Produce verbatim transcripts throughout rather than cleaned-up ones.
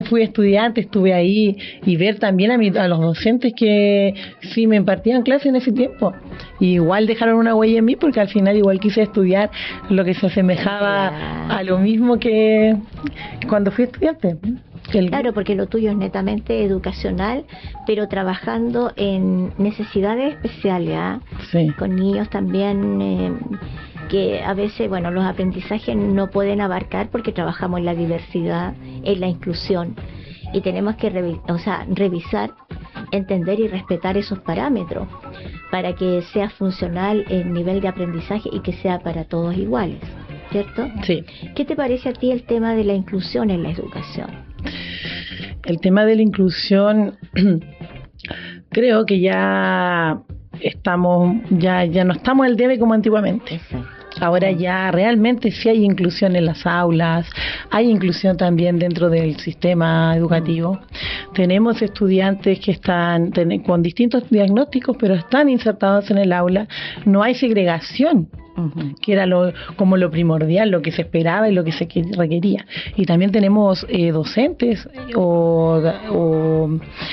fui estudiante, estuve ahí, y ver también a, mi, a los docentes que sí me impartían clases en ese tiempo. Y igual dejaron una huella en mí porque al final igual quise estudiar lo que se asemejaba a lo mismo que cuando fui estudiante. El... Claro, porque lo tuyo es netamente educacional, pero trabajando en necesidades especiales, ¿eh? Sí. Con niños también eh, que a veces, bueno, los aprendizajes no pueden abarcar porque trabajamos en la diversidad, en la inclusión, y tenemos que revi- o sea, revisar, entender y respetar esos parámetros para que sea funcional el nivel de aprendizaje y que sea para todos iguales, ¿cierto? Sí. ¿Qué te parece a ti el tema de la inclusión en la educación? El tema de la inclusión, creo que ya estamos, ya, ya no estamos al debe como antiguamente. Exacto. Ahora ya realmente sí hay inclusión en las aulas, hay inclusión también dentro del sistema educativo. Mm. Tenemos estudiantes que están ten, con distintos diagnósticos, pero están insertados en el aula. No hay segregación, uh-huh. que era lo, como lo primordial, lo que se esperaba y lo que se requería. Y también tenemos eh, docentes o... o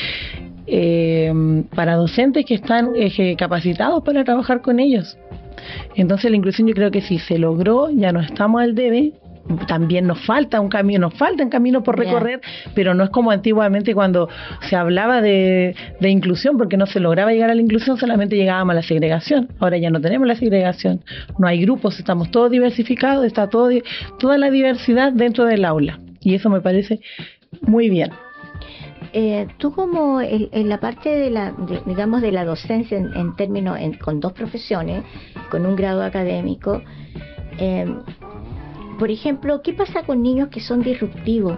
eh, para docentes que están eh, capacitados para trabajar con ellos. Entonces la inclusión yo creo que sí se logró, ya no estamos al debe. También nos falta un camino, nos faltan caminos por recorrer, yeah. pero no es como antiguamente cuando se hablaba de, de inclusión, porque no se lograba llegar a la inclusión, solamente llegábamos a la segregación. Ahora ya no tenemos la segregación, no hay grupos, estamos todos diversificados, está todo, toda la diversidad dentro del aula, y eso me parece muy bien. Eh, tú como el, en la parte de la, de, digamos, de la docencia en, en términos, en, con dos profesiones, con un grado académico, eh, por ejemplo, ¿qué pasa con niños que son disruptivos?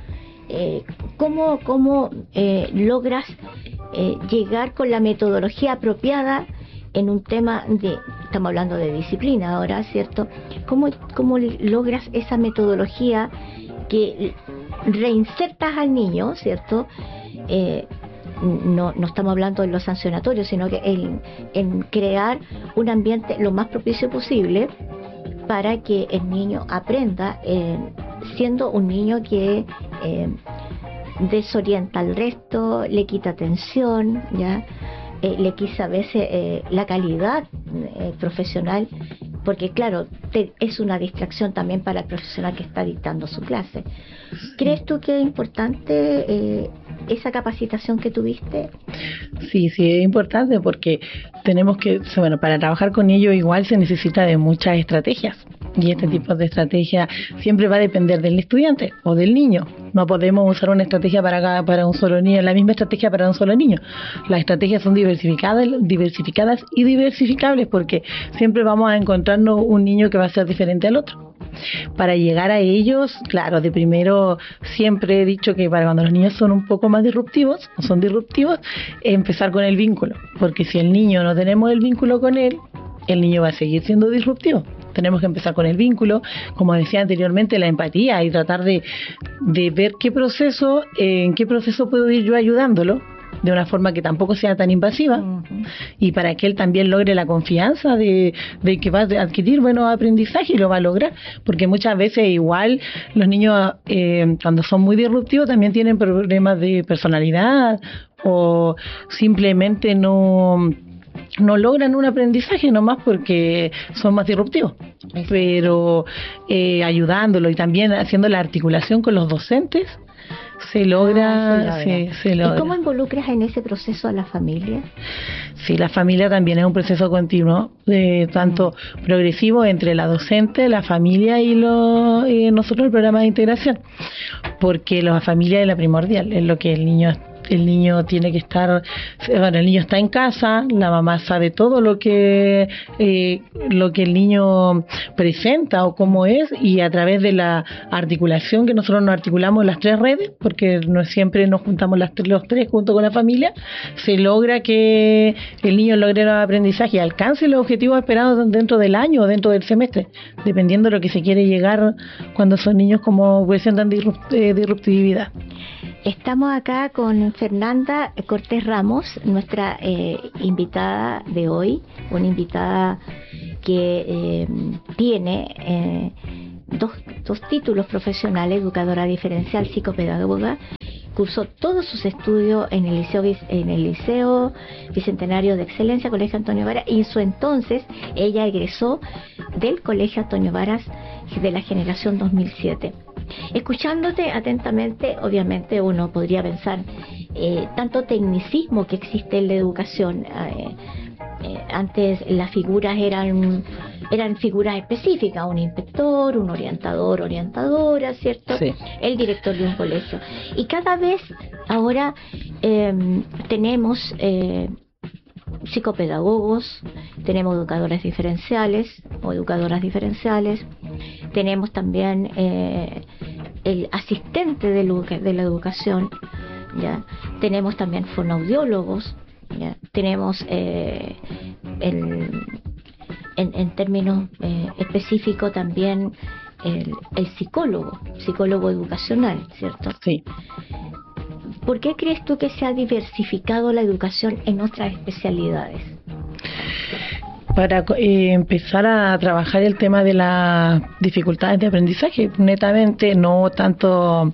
Eh, ¿Cómo, cómo eh, logras eh, llegar con la metodología apropiada en un tema de, estamos hablando de disciplina ahora, ¿cierto? ¿Cómo, cómo logras esa metodología que reinsertas al niño, ¿cierto? Eh, no, no estamos hablando de los sancionatorios, sino que en, en crear un ambiente lo más propicio posible para que el niño aprenda, eh, siendo un niño que eh, desorienta al resto, le quita atención, ¿ya? Eh, le quita a veces eh, la calidad eh, profesional, porque claro, te, es una distracción también para el profesional que está dictando su clase. ¿Crees tú que es importante eh, esa capacitación que tuviste? Sí, sí, es importante porque tenemos que, bueno, para trabajar con ellos igual se necesita de muchas estrategias. Y este tipo de estrategia siempre va a depender del estudiante o del niño. No podemos usar una estrategia para cada, para un solo niño, la misma estrategia para un solo niño. Las estrategias son diversificadas, diversificadas y diversificables porque siempre vamos a encontrarnos un niño que va a ser diferente al otro. Para llegar a ellos, claro, de primero siempre he dicho que para cuando los niños son un poco más disruptivos, o son disruptivos, empezar con el vínculo. Porque si el niño no tenemos el vínculo con él, el niño va a seguir siendo disruptivo. Tenemos que empezar con el vínculo, como decía anteriormente, la empatía y tratar de, de ver qué proceso, eh, en qué proceso puedo ir yo ayudándolo de una forma que tampoco sea tan invasiva, uh-huh. y para que él también logre la confianza de, de que va a adquirir buenos aprendizajes y lo va a lograr, porque muchas veces igual los niños eh, cuando son muy disruptivos también tienen problemas de personalidad o simplemente no no logran un aprendizaje nomás porque son más disruptivos. Pero eh, ayudándolo y también haciendo la articulación con los docentes se logra, ah, se logra. Se, se logra. ¿Y cómo involucras en ese proceso a la familia? Sí, la familia también es un proceso continuo, de tanto mm. progresivo entre la docente, la familia y, lo, y nosotros el programa de integración, porque la familia es la primordial, es lo que el niño el niño tiene que estar, bueno, el niño está en casa, la mamá sabe todo lo que eh, lo que el niño presenta o cómo es, y a través de la articulación que nosotros nos articulamos en las tres redes, porque no siempre nos juntamos las tres, los tres junto con la familia, se logra que el niño logre el aprendizaje y alcance los objetivos esperados dentro del año o dentro del semestre, dependiendo de lo que se quiere llegar cuando son niños como presentan disrupt, eh, disruptividad. Estamos acá con Fernanda Cortés Ramos, nuestra eh, invitada de hoy, una invitada que eh, tiene eh, dos, dos títulos profesionales, educadora diferencial, psicopedagoga cursó todos sus estudios en el Liceo, en el Liceo Bicentenario de Excelencia, Colegio Antonio Varas, y en su entonces ella egresó del Colegio Antonio Varas de la generación dos mil siete. Escuchándote atentamente, obviamente uno podría pensar eh, tanto tecnicismo que existe en la educación. Eh, eh, antes las figuras eran eran figuras específicas, un inspector, un orientador, orientadora, ¿cierto? Sí. El director de un colegio. Y cada vez ahora eh, tenemos eh, psicopedagogos, tenemos educadores diferenciales o educadoras diferenciales, tenemos también eh, el asistente de, de la educación, ¿ya? Tenemos también fonoaudiólogos, ¿ya? Tenemos eh, el, en, en términos eh, específicos también el, el psicólogo, psicólogo educacional, ¿cierto? Sí. ¿Por qué crees tú que se ha diversificado la educación en otras especialidades? Para eh, empezar a trabajar el tema de las dificultades de aprendizaje, netamente, no tanto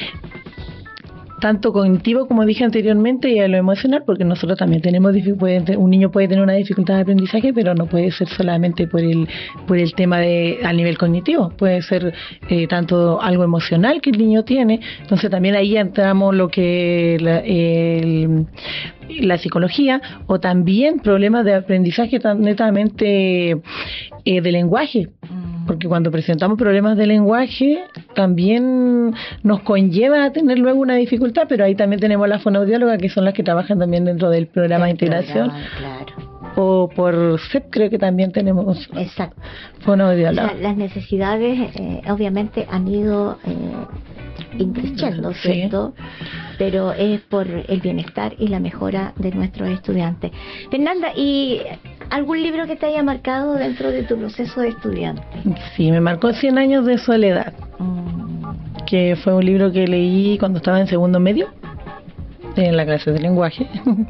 tanto cognitivo como dije anteriormente, y a lo emocional, porque nosotros también tenemos dificultades. Un niño puede tener una dificultad de aprendizaje, pero no puede ser solamente por el por el tema de a nivel cognitivo, puede ser eh, tanto algo emocional que el niño tiene. Entonces también ahí entramos lo que la, el, la psicología, o también problemas de aprendizaje tan netamente eh, de lenguaje, porque cuando presentamos problemas de lenguaje también nos conlleva a tener luego una dificultad, pero ahí también tenemos las fonoaudiólogas, que son las que trabajan también dentro del programa de integración. Programa, claro. O por C E P creo que también tenemos Exacto. fonoaudiólogas. O sea, las necesidades eh, obviamente han ido eh, increciendo, ¿cierto? Sí. Pero es por el bienestar y la mejora de nuestros estudiantes. Fernanda, ¿y algún libro que te haya marcado dentro de tu proceso de estudiante? Sí, me marcó cien años de soledad, mm. que fue un libro que leí cuando estaba en segundo medio, en la clase de lenguaje.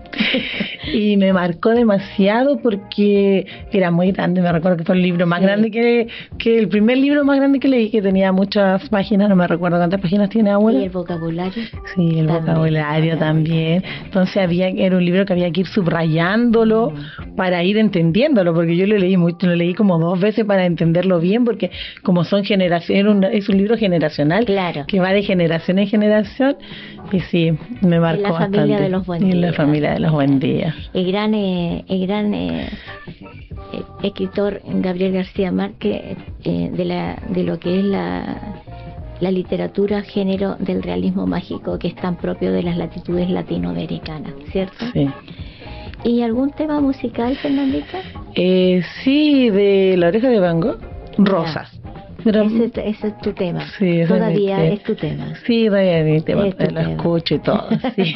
Y me marcó demasiado porque era muy grande. Me recuerdo que fue el libro más sí. grande que, que el primer libro más grande que leí, que tenía muchas páginas, no me recuerdo cuántas páginas tiene ahora. ¿Y el vocabulario? Sí, el también, vocabulario también. Entonces había era un libro que había que ir subrayándolo mm. para ir entendiéndolo, porque yo lo leí mucho, lo leí como dos veces para entenderlo bien, porque como son generaciones, es un libro generacional, claro, que va de generación en generación. Y sí, me marcó la bastante. Familia de los Buen Días. Y la familia de los Buen Días. El gran, eh, el gran eh, eh, escritor Gabriel García Márquez, eh, de, la, de lo que es la, la literatura género del realismo mágico, que es tan propio de las latitudes latinoamericanas, ¿cierto? Sí. ¿Y algún tema musical, Fernandita? Eh, sí, de La Oreja de Van Gogh, Rosas. Pero, ese, ese es tu tema. Sí, todavía es tu tema. Sí, todavía es mi tema, es lo escucho y todo. Sí.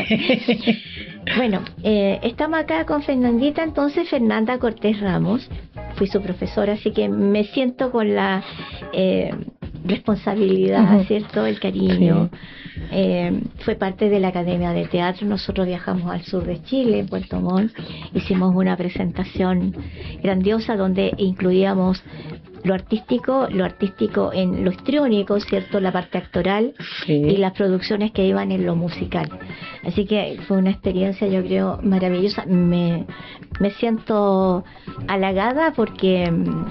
Bueno, eh, estamos acá con Fernandita, entonces Fernanda Cortés Ramos, fui su profesora, así que me siento con la eh, responsabilidad, uh-huh. ¿cierto? El cariño. Sí. Eh, fue parte de la Academia de Teatro. Nosotros viajamos al sur de Chile, en Puerto Montt, hicimos una presentación grandiosa donde incluíamos lo artístico, lo artístico en lo histriónico, ¿cierto? La parte actoral, sí. y las producciones que iban en lo musical. Así que fue una experiencia, yo creo, maravillosa. Me, me siento halagada porque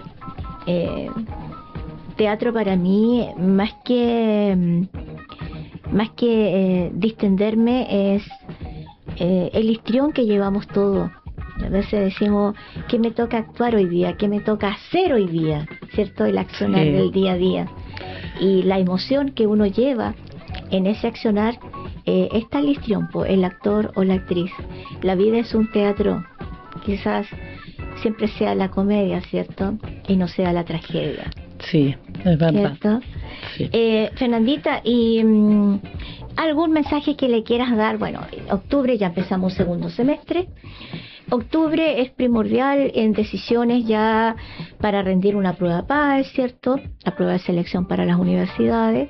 eh, teatro para mí, más que más que eh, distenderme, es eh, el histrión que llevamos todos. A veces decimos, ¿qué me toca actuar hoy día? ¿Qué me toca hacer hoy día? ¿Cierto? El accionar sí. del día a día. Y la emoción que uno lleva en ese accionar eh, está el histrión, el actor o la actriz. La vida es un teatro. Quizás siempre sea la comedia, ¿cierto? Y no sea la tragedia. Sí, es verdad. ¿Cierto? Sí. Eh, Fernandita, ¿y mmm, algún mensaje que le quieras dar? Bueno, en octubre ya empezamos segundo semestre. Octubre es primordial en decisiones ya para rendir una prueba P A E, ¿cierto? La prueba de selección para las universidades.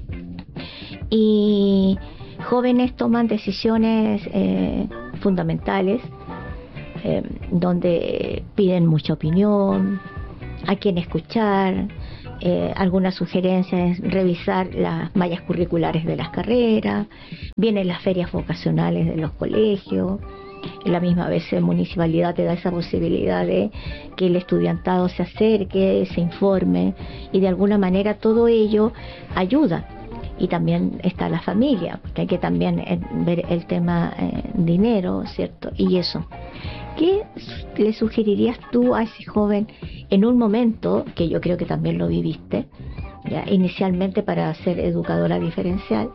Y jóvenes toman decisiones eh, fundamentales, eh, donde piden mucha opinión, a quién escuchar, eh, algunas sugerencias, revisar las mallas curriculares de las carreras, vienen las ferias vocacionales de los colegios, la misma vez la municipalidad te da esa posibilidad de que el estudiantado se acerque, se informe, y de alguna manera todo ello ayuda. Y también está la familia, porque hay que también eh, ver el tema eh, dinero, ¿cierto? Y eso. ¿Qué le sugerirías tú a ese joven en un momento, que yo creo que también lo viviste, ya, inicialmente para ser educadora diferencial,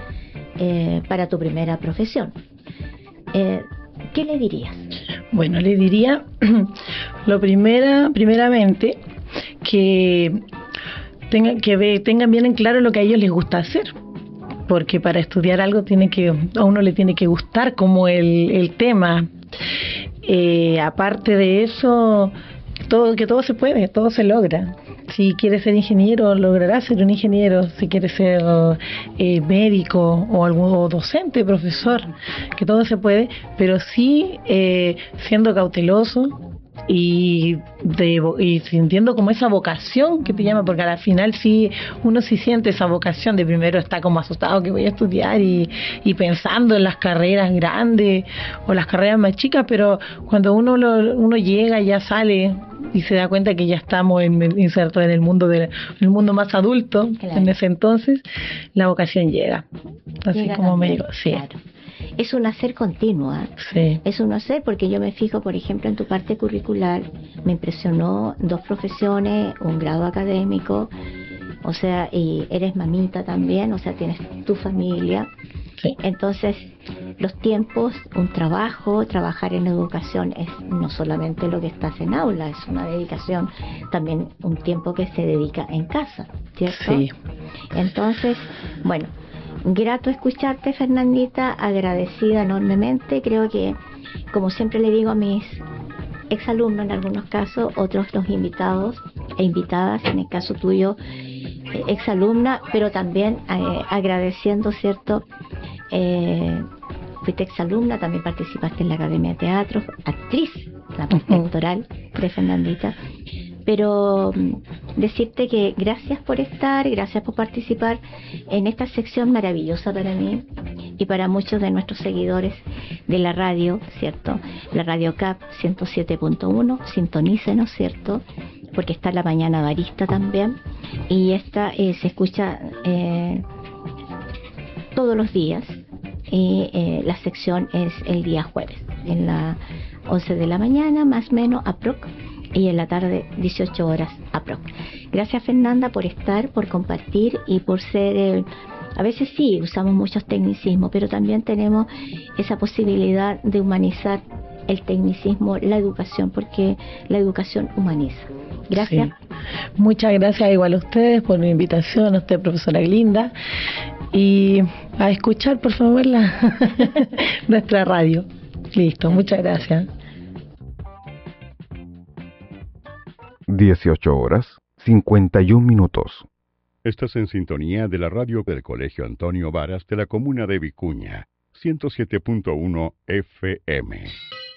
eh, para tu primera profesión? Eh, ¿Qué le dirías? Bueno, le diría, lo primera, primeramente, que tengan, que ve, tengan bien en claro lo que a ellos les gusta hacer. Porque para estudiar algo tiene que, a uno le tiene que gustar como el, el tema. Eh, aparte de eso, todo, que todo se puede, todo se logra. Si quieres ser ingeniero, lograrás ser un ingeniero. Si quieres ser eh, médico o algún o docente, profesor, que todo se puede, pero sí eh, siendo cauteloso y, de, y sintiendo como esa vocación que te llama, porque al final sí, uno sí siente esa vocación de primero está como asustado que voy a estudiar y, y pensando en las carreras grandes o las carreras más chicas, pero cuando uno lo, uno llega, ya sale y se da cuenta que ya estamos en, insertos en el mundo de, en el mundo más adulto, claro. En ese entonces la vocación llega, así llega como también, me digo, sí. Claro. Es un hacer continuo, ¿eh? Sí. Es un hacer, porque yo me fijo, por ejemplo, en tu parte curricular, me impresionó dos profesiones, un grado académico, o sea, y eres mamita también, o sea, tienes tu familia. Sí. Entonces, los tiempos, un trabajo, trabajar en educación es no solamente lo que estás en aula, es una dedicación, también un tiempo que se dedica en casa, ¿cierto? Sí. Entonces, bueno, grato escucharte, Fernandita, agradecida enormemente. Creo que, como siempre le digo a mis exalumnos en algunos casos, otros los invitados e invitadas, en el caso tuyo, eh, exalumna, pero también eh, agradeciendo, ¿cierto? Eh, fuiste exalumna, también participaste en la Academia de Teatro, actriz, la parte actoral de Fernandita. Pero decirte que gracias por estar, gracias por participar en esta sección maravillosa para mí y para muchos de nuestros seguidores de la radio, ¿cierto? La Radio C A P ciento siete punto uno, sintonícenos, ¿cierto? Porque está la mañana barista también, y esta eh, se escucha eh, todos los días, y eh, la sección es el día jueves, en la once de la mañana, más o menos, aprox, y en la tarde dieciocho horas aprox. Gracias, Fernanda, por estar, por compartir y por ser, eh, a veces sí usamos muchos tecnicismos, pero también tenemos esa posibilidad de humanizar el tecnicismo, la educación, porque la educación humaniza. Gracias. Sí. Muchas gracias igual a ustedes por la invitación, a usted, profesora Glinda, y a escuchar por favor la nuestra radio. Listo, muchas gracias. dieciocho horas, cincuenta y un minutos. Estás en sintonía de la radio del Colegio Antonio Varas de la comuna de Vicuña, ciento siete punto uno F M.